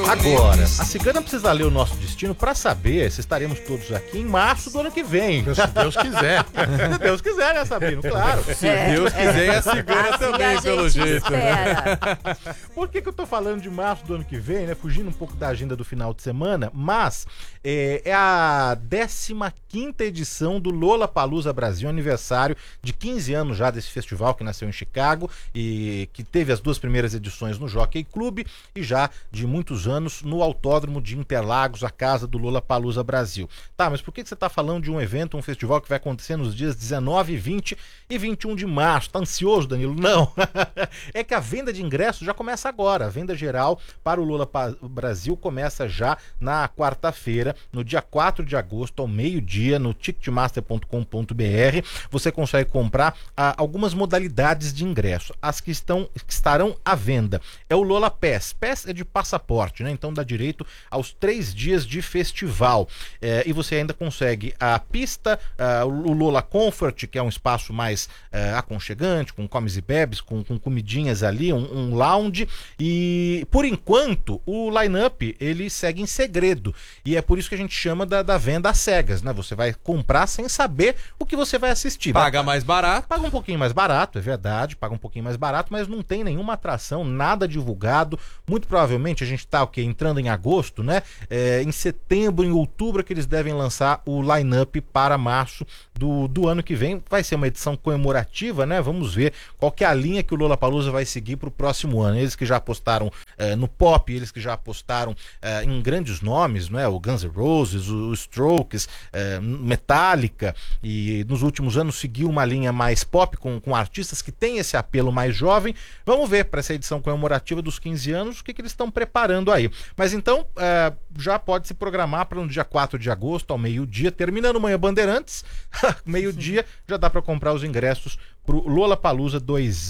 Agora, a cigana precisa ler o nosso destino para saber se estaremos todos aqui em março do ano que vem. Se Deus quiser. Se Deus quiser, né, Sabino? Claro. Se Deus quiser, e a cigana também, pelo jeito. Por que eu tô falando de março do ano que vem, né? Fugindo um pouco da agenda do final de semana, mas é a 15ª edição do Lollapalooza Brasil, aniversário de 15 anos já desse festival que nasceu em Chicago e que teve as 2 primeiras edições no Jockey Club e já de muitos anos no Autódromo de Interlagos, a casa do Lollapalooza Brasil. Tá, mas por que você tá falando de um evento, um festival que vai acontecer nos dias 19, 20 e 21 de março? Tá ansioso, Danilo? Não. É que a venda de ingressos já começa agora. A venda geral para o Lollapalooza Brasil começa já na quarta-feira, no dia 4 de agosto, ao meio-dia, no ticketmaster.com.br. Você consegue comprar algumas modalidades de ingresso. As que estarão à venda é o Lola Pass. Pass é de passaporte, né? Então dá direito aos 3 dias de festival. E você ainda consegue a pista, o Lola Comfort, que é um espaço mais aconchegante, com comes e bebes, com comidinhas ali, um lounge. E por enquanto o line-up ele segue em segredo. E é por isso que a gente chama da venda às cegas, né? Você vai comprar sem saber o que você vai assistir. Paga mais barato. Paga um pouquinho mais barato, é verdade, paga um pouquinho mais barato, mas não tem nenhuma atração, nada divulgado. Muito provavelmente a gente tá entrando em agosto, né? Em setembro, em outubro que eles devem lançar o line-up para março do ano que vem. Vai ser uma edição comemorativa, né? Vamos ver qual que é a linha que o Lollapalooza vai seguir para o próximo ano. Eles que já apostaram no pop, eles que já apostaram em grandes nomes, né? O Guns N' Roses, o Strokes, Metallica, e nos últimos anos seguiu uma linha mais pop com artistas que têm esse apelo mais jovem. Vamos ver para essa edição comemorativa dos 15 anos o que eles estão preparando aí. Mas então já pode se programar para no dia 4 de agosto, ao meio-dia, terminando Manhã Bandeirantes, meio-dia, já dá para comprar os ingressos pro Lollapalooza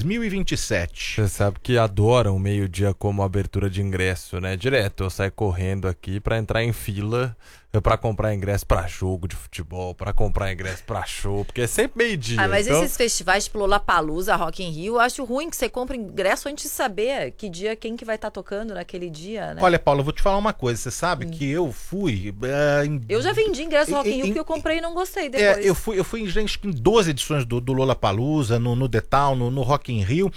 2027. Você sabe que adoram o meio-dia como abertura de ingresso, né? Direto eu saio correndo aqui pra entrar em fila pra comprar ingresso pra jogo de futebol, pra comprar ingresso pra show, porque é sempre meio-dia. Mas então... esses festivais tipo Lollapalooza, Rock in Rio, eu acho ruim que você compra ingresso antes de saber que dia, quem que vai estar tocando naquele dia, né? Olha, Paula, eu vou te falar uma coisa. Você sabe que eu fui... Eu já vendi ingresso no Rock in Rio que eu comprei e não gostei depois. Eu fui em 12 edições do Lollapalooza, no The Town, no Rock in Rio.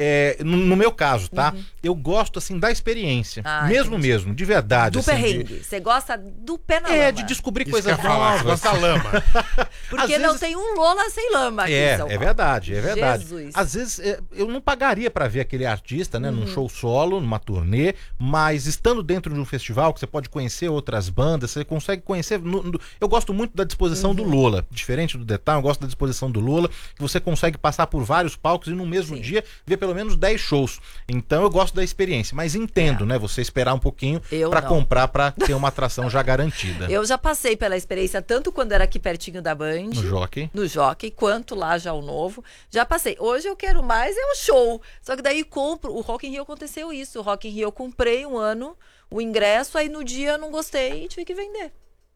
No meu caso, tá? Eu gosto, assim, da experiência. Mesmo, de verdade. Do assim, perrengue. Você gosta do pé na lama. De descobrir coisas novas. Gosta da lama. Porque não tem um Lola sem lama aqui em São Paulo. É verdade. Jesus. Às vezes eu não pagaria pra ver aquele artista, né? Num show solo, numa turnê, mas estando dentro de um festival que você pode conhecer outras bandas, você consegue conhecer... Eu gosto muito da disposição do Lola. Diferente do The Town, eu gosto da disposição do Lola, que você consegue passar por vários palcos e no mesmo dia ver pelo menos 10 shows. Então eu gosto da experiência, mas entendo, né? Você esperar um pouquinho pra comprar, pra ter uma atração já garantida. Eu já passei pela experiência, tanto quando era aqui pertinho da Band, no Jockey, quanto lá já o novo. Já passei. Hoje eu quero mais o show. Só que daí compro. O Rock in Rio aconteceu isso. O Rock in Rio eu comprei um ano o ingresso, aí no dia eu não gostei e tive que vender.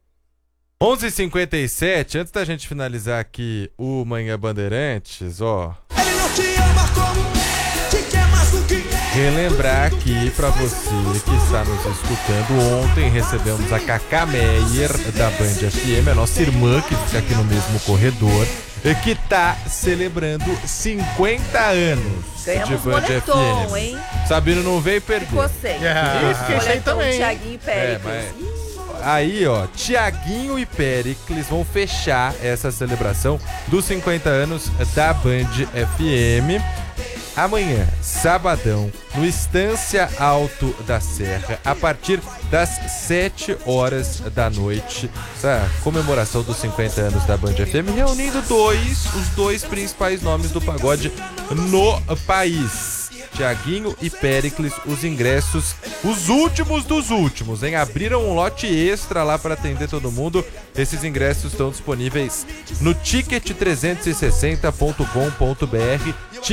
11h57, antes da gente finalizar aqui o Manhã Bandeirantes, ó. Ele não te ama como te quer mais do que... Relembrar aqui pra você que está nos escutando, ontem recebemos a Cacá Meyer da Band FM, a nossa irmã que fica aqui no mesmo corredor, que tá celebrando 50 anos Ganhamos de Band moletom, FM. hein? Sabino não veio perder. Ficou sem. Fiquei sem também. Thiaguinho e Péricles. Aí, ó, Tiaguinho e Péricles vão fechar essa celebração dos 50 anos da Band FM. Amanhã, sabadão, no Estância Alto da Serra, a partir das 7 horas da noite. Essa comemoração dos 50 anos da Band FM, reunindo os dois principais nomes do pagode no país. Tiaguinho e Péricles, os ingressos, os últimos dos últimos, hein? Abriram um lote extra lá para atender todo mundo. Esses ingressos estão disponíveis no ticket360.com.br,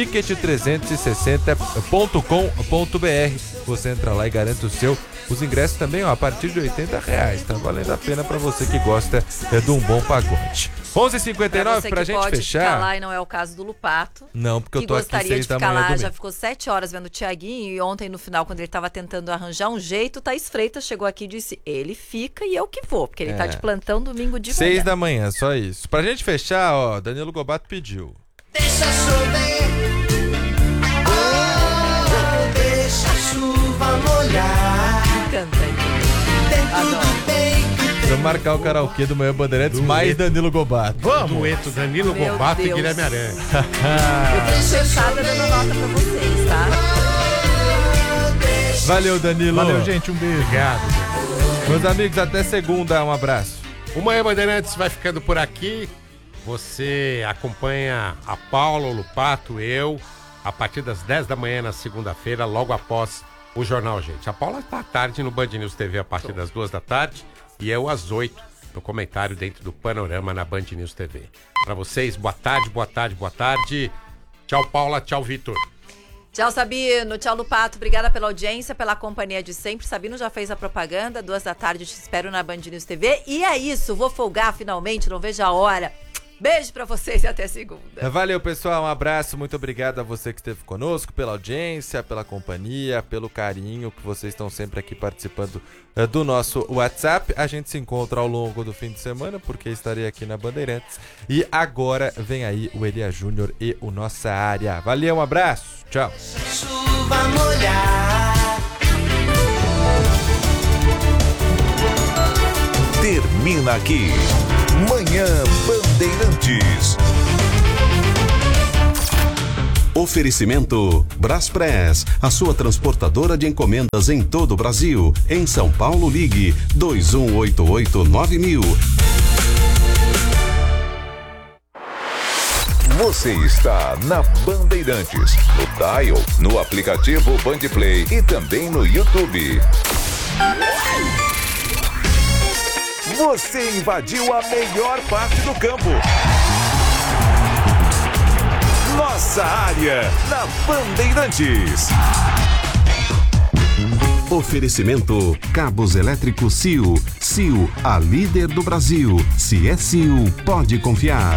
ticket360.com.br. Você entra lá e garante o seu. Os ingressos também, ó, a partir de R$80. Tá valendo a pena para você que gosta de um bom pagode. 11h59 pra gente pode fechar. Ficar lá e não é o caso do Lupato. Não, porque eu tô aqui 6 da manhã lá, domingo. já ficou 7 horas vendo o Thiaguinho e ontem no final, quando ele tava tentando arranjar um jeito, Thaís Freitas chegou aqui e disse, ele fica e eu que vou, porque ele tá de plantão domingo de manhã. 6 da manhã, só isso. Pra gente fechar, ó, Danilo Gobato pediu. Deixa chover, oh, deixa a chuva molhar. Canta aí. Vamos marcar o karaokê do Manhã Bandeirantes mais Danilo Gobato. Vamos! Dueto Danilo Meu Gobato Deus. e Guilherme Aranha. Eu tô sentada dando nota pra vocês, tá? Valeu, Danilo. Valeu, gente. Um beijo. Obrigado. Meus amigos, até segunda. Um abraço. O Manhã Bandeirantes vai ficando por aqui. Você acompanha a Paula, o Lupato, eu, a partir das 10 da manhã na segunda-feira, logo após o Jornal Gente. A Paula está à tarde no Band News TV a partir das 2 da tarde e eu às 8 no comentário dentro do Panorama na Band News TV. Para vocês, boa tarde, boa tarde, boa tarde. Tchau, Paula, tchau, Vitor. Tchau, Sabino. Tchau, Lupato. Obrigada pela audiência, pela companhia de sempre. Sabino já fez a propaganda. 2 da tarde eu te espero na Band News TV. E é isso. Vou folgar finalmente. Não vejo a hora. Beijo pra vocês e até segunda. Valeu, pessoal. Um abraço. Muito obrigado a você que esteve conosco, pela audiência, pela companhia, pelo carinho que vocês estão sempre aqui participando do nosso WhatsApp. A gente se encontra ao longo do fim de semana, porque estarei aqui na Bandeirantes. E agora vem aí o Elia Júnior e o Nossa Área. Valeu, um abraço. Tchau. Chuva molhar. Termina aqui. Manhã Bandeirantes. Oferecimento Braspress, a sua transportadora de encomendas em todo o Brasil. Em São Paulo, ligue 2188-9000. Você está na Bandeirantes, no dial, no aplicativo Bandplay e também no YouTube. Você invadiu a melhor parte do campo. Nossa Área, na Bandeirantes. Oferecimento Cabos Elétricos Sil. Sil, a líder do Brasil. Se é Sil, pode confiar.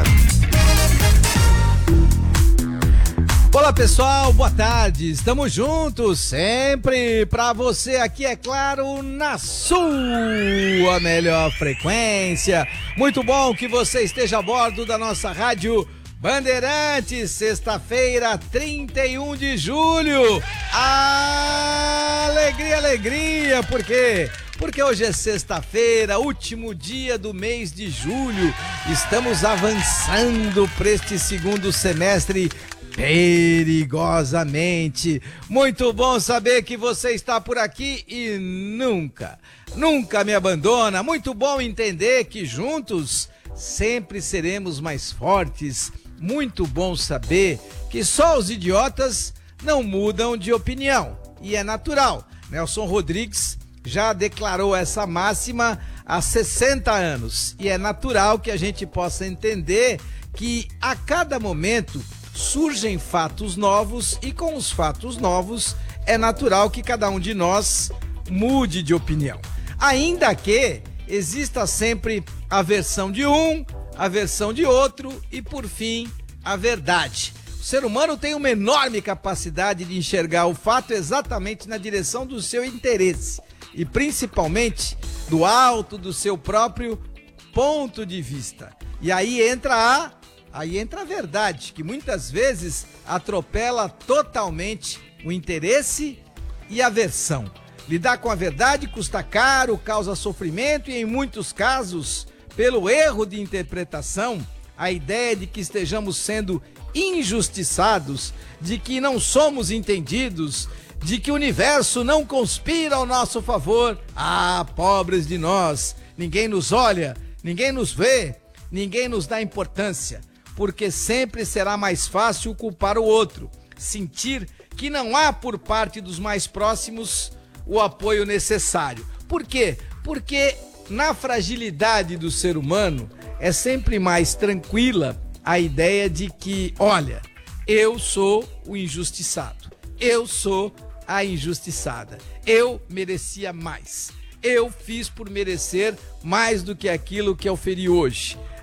Olá pessoal, boa tarde, estamos juntos sempre pra você aqui, é claro, na sua melhor frequência. Muito bom que você esteja a bordo da nossa rádio Bandeirantes, sexta-feira, 31 de julho. Alegria, alegria, por quê? Porque hoje é sexta-feira, último dia do mês de julho. Estamos avançando para este segundo semestre perigosamente. Muito bom saber que você está por aqui e nunca me abandona. Muito bom entender que juntos sempre seremos mais fortes. Muito bom saber que só os idiotas não mudam de opinião. E é natural. Nelson Rodrigues já declarou essa máxima há 60 anos. E é natural que a gente possa entender que a cada momento surgem fatos novos e com os fatos novos é natural que cada um de nós mude de opinião. Ainda que exista sempre a versão de um, a versão de outro e, por fim, a verdade. O ser humano tem uma enorme capacidade de enxergar o fato exatamente na direção do seu interesse e, principalmente, do alto do seu próprio ponto de vista. E aí entra a verdade, que muitas vezes atropela totalmente o interesse e a versão. Lidar com a verdade custa caro, causa sofrimento e, em muitos casos, pelo erro de interpretação, a ideia de que estejamos sendo injustiçados, de que não somos entendidos, de que o universo não conspira ao nosso favor. Ah, pobres de nós! Ninguém nos olha, ninguém nos vê, ninguém nos dá importância, porque sempre será mais fácil culpar o outro, sentir que não há por parte dos mais próximos o apoio necessário. Por quê? Porque na fragilidade do ser humano é sempre mais tranquila a ideia de que, olha, eu sou o injustiçado, eu sou a injustiçada, eu merecia mais, eu fiz por merecer mais do que aquilo que eu oferi hoje.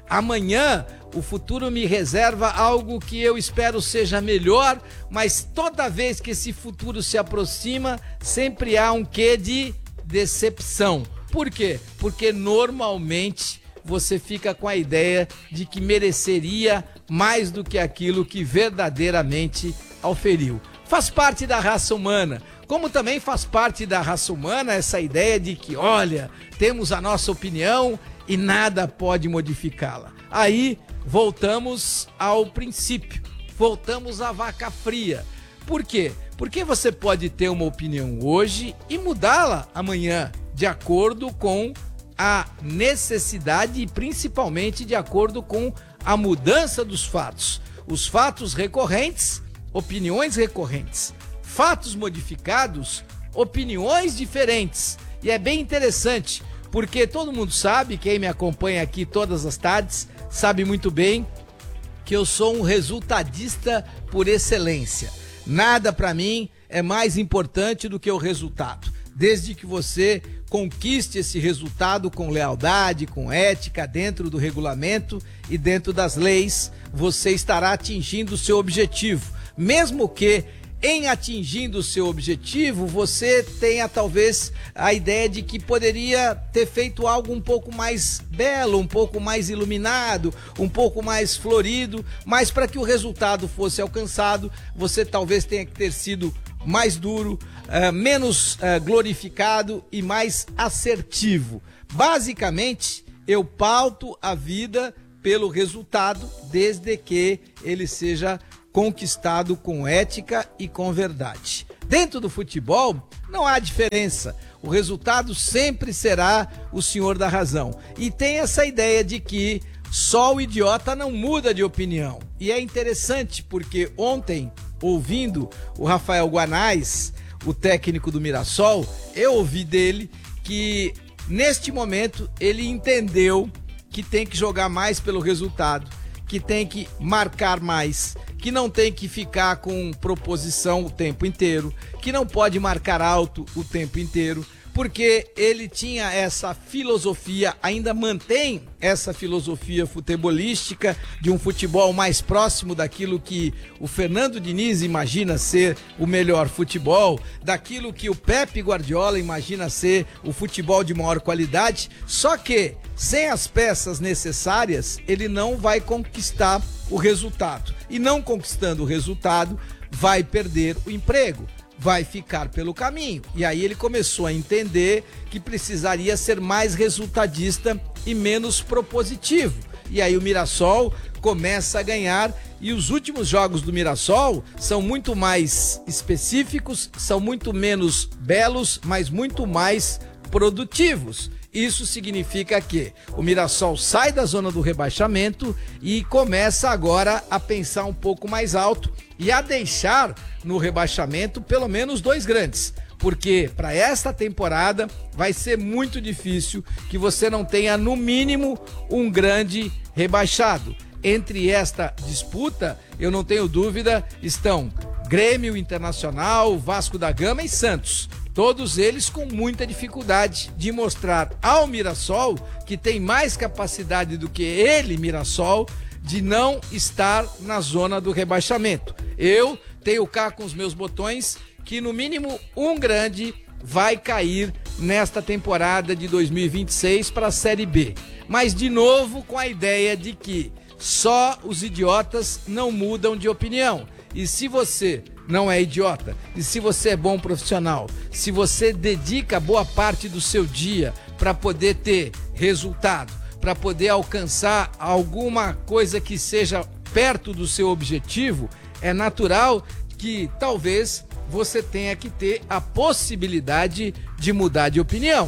Amanhã o futuro me reserva algo que eu espero seja melhor, mas toda vez que esse futuro se aproxima, sempre há um quê de decepção. Por quê? Porque normalmente você fica com a ideia de que mereceria mais do que aquilo que verdadeiramente auferiu. Faz parte da raça humana, como também faz parte da raça humana essa ideia de que, olha, temos a nossa opinião e nada pode modificá-la. Aí voltamos ao princípio, voltamos à vaca fria. Por quê? Porque você pode ter uma opinião hoje e mudá-la amanhã, de acordo com a necessidade e principalmente de acordo com a mudança dos fatos. Os fatos recorrentes, opiniões recorrentes. Fatos modificados, opiniões diferentes. E é bem interessante, porque todo mundo sabe, quem me acompanha aqui todas as tardes, sabe muito bem que eu sou um resultadista por excelência. Nada para mim é mais importante do que o resultado. Desde que você conquiste esse resultado com lealdade, com ética, dentro do regulamento e dentro das leis, você estará atingindo o seu objetivo. Mesmo que em atingindo o seu objetivo, você tenha talvez a ideia de que poderia ter feito algo um pouco mais belo, um pouco mais iluminado, um pouco mais florido, mas para que o resultado fosse alcançado, você talvez tenha que ter sido mais duro, menos glorificado e mais assertivo. Basicamente, eu pauto a vida pelo resultado, desde que ele seja conquistado com ética e com verdade. Dentro do futebol, não há diferença. O resultado sempre será o senhor da razão. E tem essa ideia de que só o idiota não muda de opinião. E é interessante porque ontem, ouvindo o Rafael Guanais, o técnico do Mirassol, eu ouvi dele que neste momento ele entendeu que tem que jogar mais pelo resultado, que tem que marcar mais, que não tem que ficar com proposição o tempo inteiro, que não pode marcar alto o tempo inteiro, porque ele tinha essa filosofia, ainda mantém essa filosofia futebolística de um futebol mais próximo daquilo que o Fernando Diniz imagina ser o melhor futebol, daquilo que o Pepe Guardiola imagina ser o futebol de maior qualidade, só que sem as peças necessárias ele não vai conquistar o resultado, e não conquistando o resultado vai perder o emprego, vai ficar pelo caminho. E aí ele começou a entender que precisaria ser mais resultadista e menos propositivo. E aí o Mirassol começa a ganhar, e os últimos jogos do Mirassol são muito mais específicos, são muito menos belos, mas muito mais produtivos. Isso significa que o Mirassol sai da zona do rebaixamento e começa agora a pensar um pouco mais alto e a deixar no rebaixamento pelo menos 2 grandes. Porque para esta temporada vai ser muito difícil que você não tenha no mínimo um grande rebaixado. Entre esta disputa, eu não tenho dúvida, estão Grêmio, Internacional, Vasco da Gama e Santos. Todos eles com muita dificuldade de mostrar ao Mirassol que tem mais capacidade do que ele, Mirassol, de não estar na zona do rebaixamento. Eu tenho cá com os meus botões que no mínimo um grande vai cair nesta temporada de 2026 para a Série B. Mas de novo com a ideia de que só os idiotas não mudam de opinião. E se você não é idiota, e se você é bom profissional, se você dedica boa parte do seu dia para poder ter resultado, para poder alcançar alguma coisa que seja perto do seu objetivo, é natural que talvez você tenha que ter a possibilidade de mudar de opinião.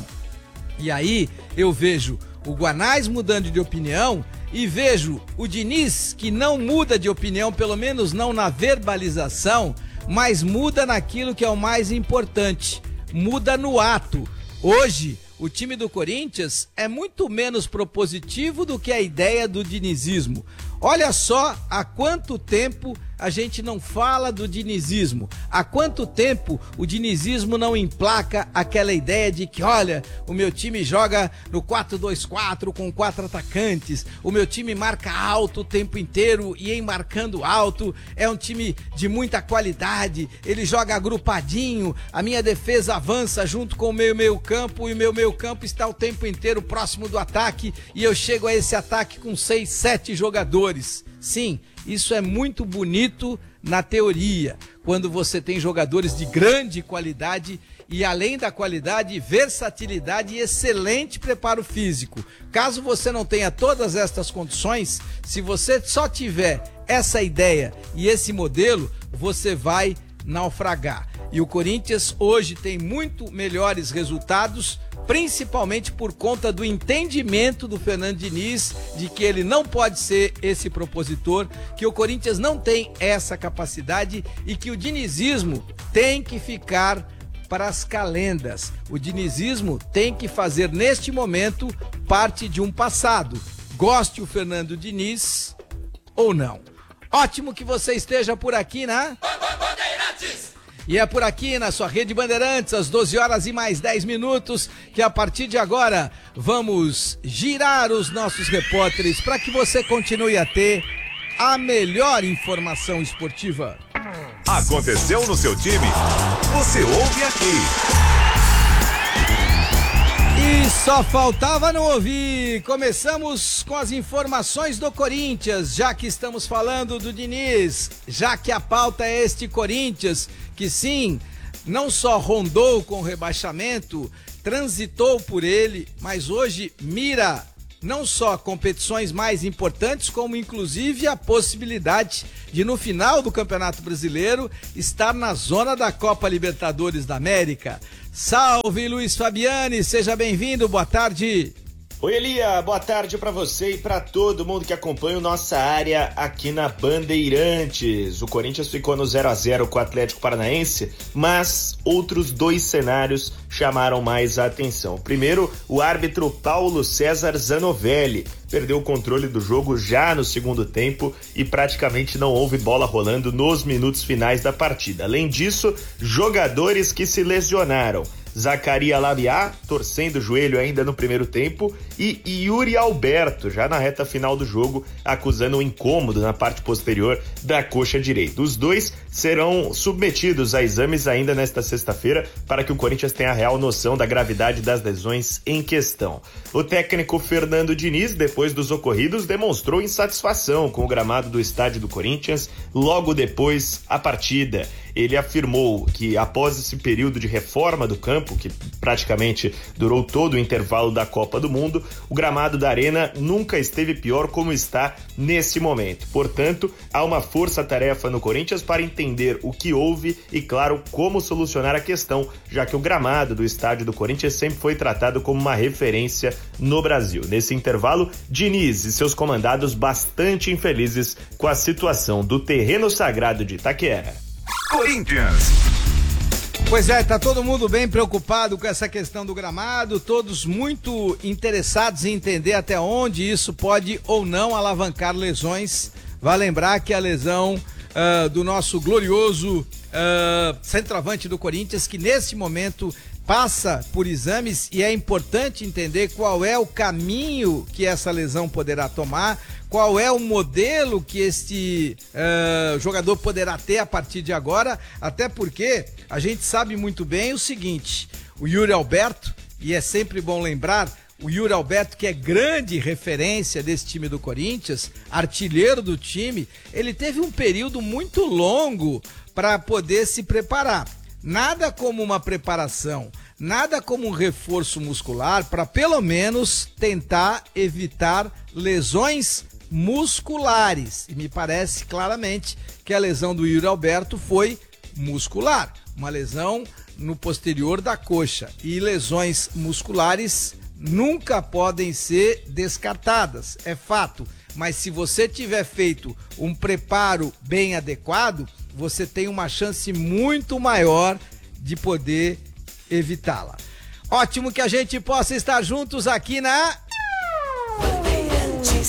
E aí eu vejo o Guanais mudando de opinião e vejo o Diniz que não muda de opinião, pelo menos não na verbalização, mas muda naquilo que é o mais importante, muda no ato. Hoje, o time do Corinthians é muito menos propositivo do que a ideia do dinizismo. Olha só há quanto tempo a gente não fala do dinizismo. Há quanto tempo o dinizismo não emplaca aquela ideia de que, olha, o meu time joga no 4-2-4 com 4 atacantes, o meu time marca alto o tempo inteiro e em marcando alto é um time de muita qualidade, ele joga agrupadinho, a minha defesa avança junto com o meu meio campo e o meu meio campo está o tempo inteiro próximo do ataque e eu chego a esse ataque com 6, 7 jogadores. Sim, isso é muito bonito na teoria, quando você tem jogadores de grande qualidade e, além da qualidade, versatilidade e excelente preparo físico. Caso você não tenha todas estas condições, se você só tiver essa ideia e esse modelo, você vai naufragar. E o Corinthians hoje tem muito melhores resultados, principalmente por conta do entendimento do Fernando Diniz de que ele não pode ser esse propositor, que o Corinthians não tem essa capacidade e que o dinizismo tem que ficar para as calendas. O dinizismo tem que fazer neste momento parte de um passado. Goste o Fernando Diniz ou não. Ótimo que você esteja por aqui, né? E é por aqui na sua Rede Bandeirantes, às 12 horas e mais 10 minutos, que a partir de agora vamos girar os nossos repórteres para que você continue a ter a melhor informação esportiva. Aconteceu no seu time? Você ouve aqui. E só faltava não ouvir. Começamos com as informações do Corinthians, já que estamos falando do Diniz, já que a pauta é este Corinthians, que sim, não só rondou com o rebaixamento, transitou por ele, mas hoje mira não só competições mais importantes, como inclusive a possibilidade de, no final do Campeonato Brasileiro, estar na zona da Copa Libertadores da América. Salve, Luiz Fabiani, seja bem-vindo, boa tarde. Oi, Elia, boa tarde para você e para todo mundo que acompanha o nossa área aqui na Bandeirantes. O Corinthians ficou no 0-0 com o Atlético Paranaense, mas outros 2 cenários chamaram mais a atenção. Primeiro, o árbitro Paulo César Zanovelli perdeu o controle do jogo já no segundo tempo e praticamente não houve bola rolando nos minutos finais da partida. Além disso, jogadores que se lesionaram. Zacaria Labiá, torcendo o joelho ainda no primeiro tempo, e Yuri Alberto, já na reta final do jogo, acusando um incômodo na parte posterior da coxa direita. Os dois serão submetidos a exames ainda nesta sexta-feira para que o Corinthians tenha a real noção da gravidade das lesões em questão. O técnico Fernando Diniz, depois dos ocorridos, demonstrou insatisfação com o gramado do estádio do Corinthians logo depois a partida. Ele afirmou que após esse período de reforma do campo, que praticamente durou todo o intervalo da Copa do Mundo, o gramado da Arena nunca esteve pior como está nesse momento. Portanto, há uma força-tarefa no Corinthians para entender o que houve e, claro, como solucionar a questão, já que o gramado do estádio do Corinthians sempre foi tratado como uma referência no Brasil. Nesse intervalo, Diniz e seus comandados bastante infelizes com a situação do terreno sagrado de Itaquera. Corinthians. Pois é, tá todo mundo bem preocupado com essa questão do gramado, todos muito interessados em entender até onde isso pode ou não alavancar lesões. Vai lembrar que a lesão do nosso glorioso centroavante do Corinthians, que nesse momento passa por exames e é importante entender qual é o caminho que essa lesão poderá tomar, qual é o modelo que este jogador poderá ter a partir de agora, até porque a gente sabe muito bem o seguinte, o Yuri Alberto, e é sempre bom lembrar, o Yuri Alberto, que é grande referência desse time do Corinthians, artilheiro do time, ele teve um período muito longo para poder se preparar. Nada como uma preparação, nada como um reforço muscular para pelo menos tentar evitar lesões musculares. E me parece claramente que a lesão do Yuri Alberto foi muscular, uma lesão no posterior da coxa. E lesões musculares nunca podem ser descartadas, é fato. Mas se você tiver feito um preparo bem adequado, você tem uma chance muito maior de poder evitá-la. Ótimo que a gente possa estar juntos aqui na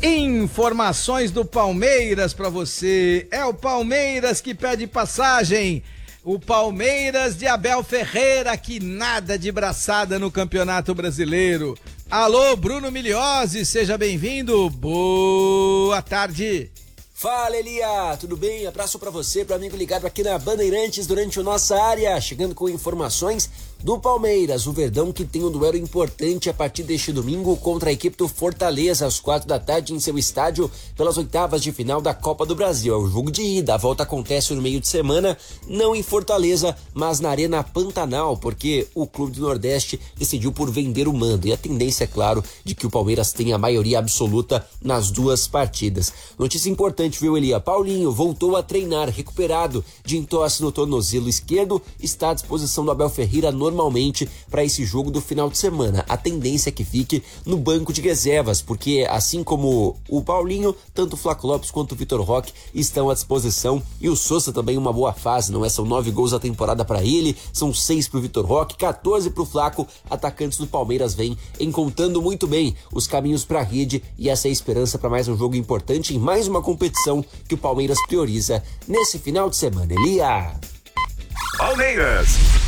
Informações do Palmeiras para você. É o Palmeiras que pede passagem. O Palmeiras de Abel Ferreira, que nada de braçada no Campeonato Brasileiro. Alô, Bruno Miliose, seja bem-vindo. Boa tarde. Fala, Elia, tudo bem? Abraço pra você, pro amigo ligado aqui na Bandeirantes durante a nossa área, chegando com informações do Palmeiras, o Verdão que tem um duelo importante a partir deste domingo contra a equipe do Fortaleza às 4h em seu estádio pelas oitavas de final da Copa do Brasil. É o jogo de ida, a volta acontece no meio de semana, não em Fortaleza, mas na Arena Pantanal, porque o Clube do Nordeste decidiu por vender o mando e a tendência é claro de que o Palmeiras tenha a maioria absoluta nas duas partidas. Notícia importante, viu, Elia? Paulinho voltou a treinar, recuperado de entorse no tornozelo esquerdo, está à disposição do Abel Ferreira normalmente para esse jogo do final de semana. A tendência é que fique no banco de reservas, porque assim como o Paulinho, tanto o Flaco Lopes quanto o Vitor Roque estão à disposição e o Sousa também uma boa fase, não é? São 9 gols a temporada para ele, são 6 pro Vitor Roque, 14 pro Flaco. Atacantes do Palmeiras vêm encontrando muito bem os caminhos para a rede e essa é a esperança para mais um jogo importante em mais uma competição que o Palmeiras prioriza nesse final de semana. Elia! Palmeiras!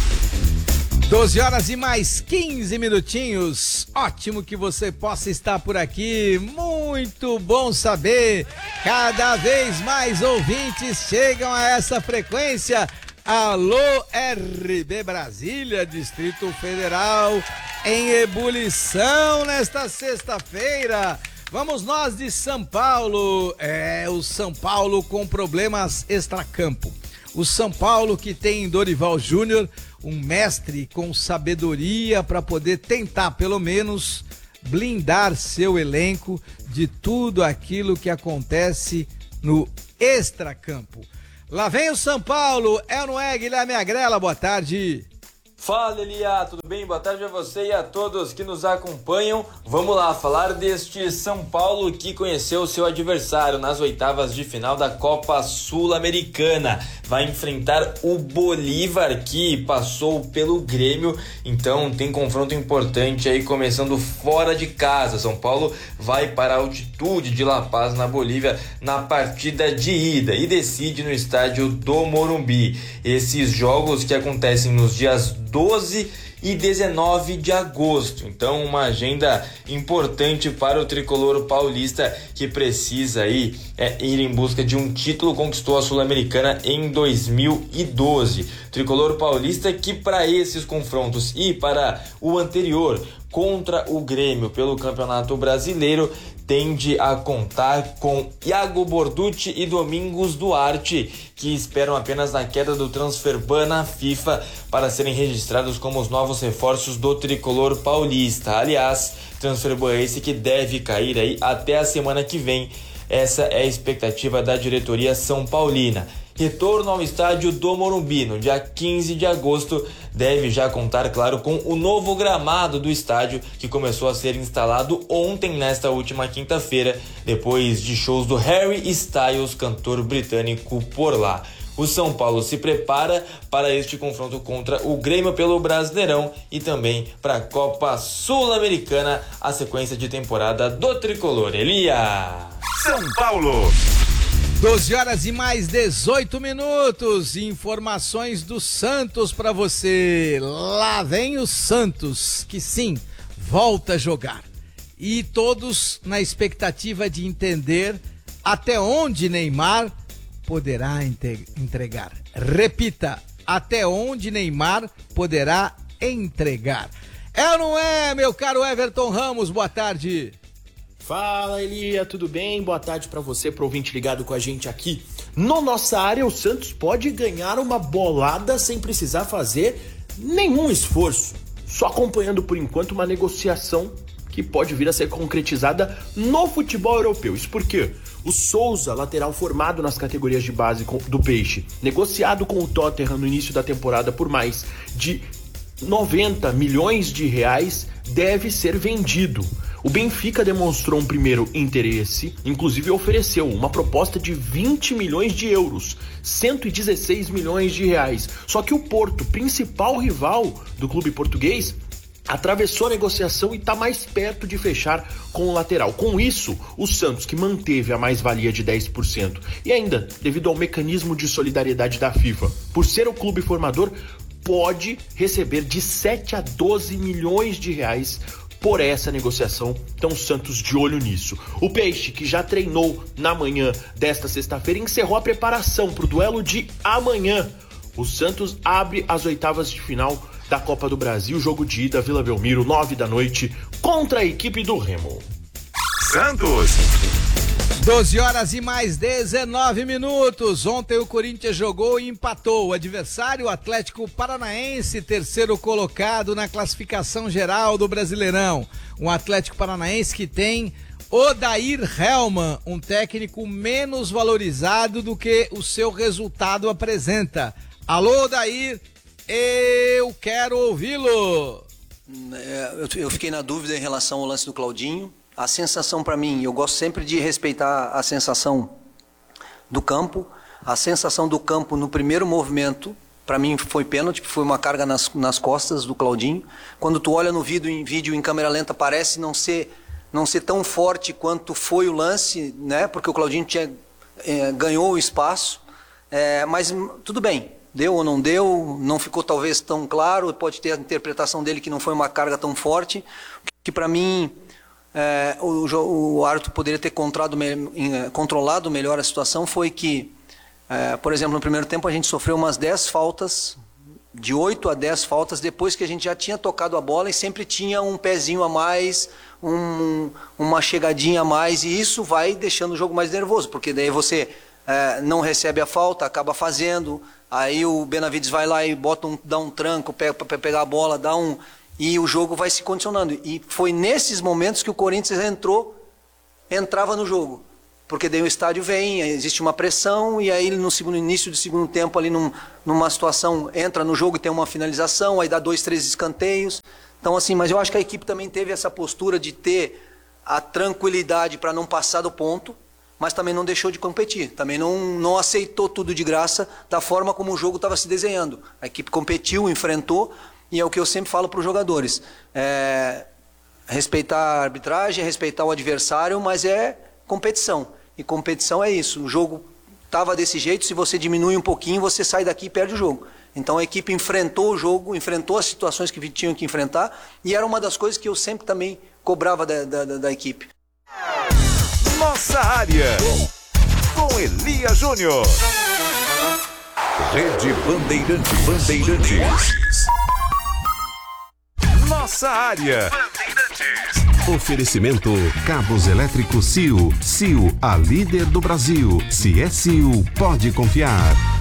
12h e mais 15 minutinhos. Ótimo que você possa estar por aqui. Muito bom saber. Cada vez mais ouvintes chegam a essa frequência. Alô, RB Brasília, Distrito Federal, em ebulição nesta sexta-feira. Vamos nós de São Paulo. O São Paulo com problemas extracampo. O São Paulo que tem Dorival Júnior, um mestre com sabedoria para poder tentar, pelo menos, blindar seu elenco de tudo aquilo que acontece no extracampo. Lá vem o São Paulo, é ou não é, Guilherme Agrela? Boa tarde. Fala, Elia, tudo bem? Boa tarde a você e a todos que nos acompanham. Vamos lá falar deste São Paulo que conheceu seu adversário nas oitavas de final da Copa Sul-Americana. Vai enfrentar o Bolívar, que passou pelo Grêmio, então tem confronto importante aí começando fora de casa. São Paulo vai para a altitude de La Paz, na Bolívia, na partida de ida e decide no estádio do Morumbi. Esses jogos que acontecem nos dias 12 e 19 de agosto. Então, uma agenda importante para o tricolor paulista que precisa aí ir em busca de um título. Conquistou a Sul-Americana em 2012. Tricolor paulista que para esses confrontos e para o anterior contra o Grêmio pelo Campeonato Brasileiro tende a contar com Iago Borducci e Domingos Duarte, que esperam apenas na queda do Transferban na FIFA para serem registrados como os novos reforços do tricolor paulista. Aliás, Transferban esse que deve cair aí até a semana que vem. Essa é a expectativa da diretoria são paulina. Retorno ao estádio do Morumbi no dia 15 de agosto deve já contar, claro, com o novo gramado do estádio que começou a ser instalado ontem, nesta última quinta-feira, depois de shows do Harry Styles, cantor britânico, por lá. O São Paulo se prepara para este confronto contra o Grêmio pelo Brasileirão e também para a Copa Sul-Americana, a sequência de temporada do tricolor. Elia! São Paulo! 12h e mais 18 minutos. Informações do Santos para você. Lá vem o Santos, que sim, volta a jogar. E todos na expectativa de entender até onde Neymar poderá entregar. Repita, até onde Neymar poderá entregar. É ou não é, meu caro Everton Ramos? Boa tarde. Fala, Elia, tudo bem? Boa tarde pra você, pro ouvinte ligado com a gente aqui. No nossa área, o Santos pode ganhar uma bolada sem precisar fazer nenhum esforço, só acompanhando por enquanto uma negociação que pode vir a ser concretizada no futebol europeu. Isso porque o Sousa, lateral formado nas categorias de base do Peixe, negociado com o Tottenham no início da temporada por mais de 90 milhões de reais, deve ser vendido. O Benfica demonstrou um primeiro interesse, inclusive ofereceu uma proposta de 20 milhões de euros, 116 milhões de reais. Só que o Porto, principal rival do clube português, atravessou a negociação e está mais perto de fechar com o lateral. Com isso, o Santos, que manteve a mais-valia de 10%, e ainda, devido ao mecanismo de solidariedade da FIFA, por ser o clube formador, pode receber de 7 a 12 milhões de reais por essa negociação. Então o Santos de olho nisso. O Peixe, que já treinou na manhã desta sexta-feira, encerrou a preparação para o duelo de amanhã. O Santos abre as oitavas de final da Copa do Brasil, jogo de ida, Vila Belmiro, 9 da noite, contra a equipe do Remo. Santos. 12 horas e mais 19 minutos. Ontem o Corinthians jogou e empatou. O adversário, o Atlético Paranaense, terceiro colocado na classificação geral do Brasileirão. Um Atlético Paranaense que tem Odair Hellmann, um técnico menos valorizado do que o seu resultado apresenta. Alô, Odair, eu quero ouvi-lo. Eu fiquei na dúvida em relação ao lance do Claudinho. A sensação para mim, eu gosto sempre de respeitar a sensação do campo. A sensação do campo no primeiro movimento, para mim foi pênalti, foi uma carga nas costas do Claudinho. Quando tu olha no vídeo em câmera lenta, parece não ser tão forte quanto foi o lance, né? Porque o Claudinho ganhou o espaço. Mas tudo bem, deu ou não deu, não ficou talvez tão claro, pode ter a interpretação dele que não foi uma carga tão forte, que para mim... o árbitro poderia ter controlado melhor a situação. Foi que, por exemplo, no primeiro tempo a gente sofreu umas 10 faltas, de 8 a 10 faltas, depois que a gente já tinha tocado a bola e sempre tinha um pezinho a mais, uma chegadinha a mais, e isso vai deixando o jogo mais nervoso, porque daí você não recebe a falta, acaba fazendo, aí o Benavides vai lá e dá um tranco, para pegar a bola, e o jogo vai se condicionando. E foi nesses momentos que o Corinthians entrava no jogo. Porque daí o estádio vem, existe uma pressão, e aí no início do segundo tempo, ali numa situação, entra no jogo e tem uma finalização, aí dá 2, 3 escanteios. Então assim, mas eu acho que a equipe também teve essa postura de ter a tranquilidade para não passar do ponto, mas também não deixou de competir. Também não aceitou tudo de graça da forma como o jogo estava se desenhando. A equipe competiu, enfrentou. E é o que eu sempre falo para os jogadores, respeitar a arbitragem, respeitar o adversário, mas é competição. E competição é isso, o jogo estava desse jeito, se você diminui um pouquinho, você sai daqui e perde o jogo. Então a equipe enfrentou o jogo, enfrentou as situações que tinham que enfrentar, e era uma das coisas que eu sempre também cobrava da equipe. Nossa área, com Elia Júnior. Rede Bandeirantes. Nossa área. Oferecimento Cabos Elétricos CIO. CIO, a líder do Brasil. Se é CIO, pode confiar.